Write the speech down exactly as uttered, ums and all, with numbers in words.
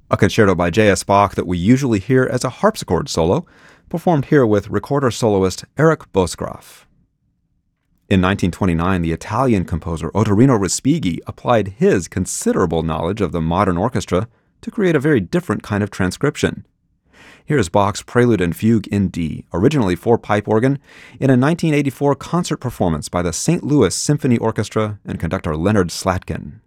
a concerto by J S. Bach that we usually hear as a harpsichord solo, performed here with recorder soloist Eric Bosgraf. In nineteen twenty-nine, the Italian composer Ottorino Respighi applied his considerable knowledge of the modern orchestra to create a very different kind of transcription. Here's Bach's Prelude and Fugue in D, originally for pipe organ, in a nineteen eighty-four concert performance by the Saint Louis Symphony Orchestra and conductor Leonard Slatkin.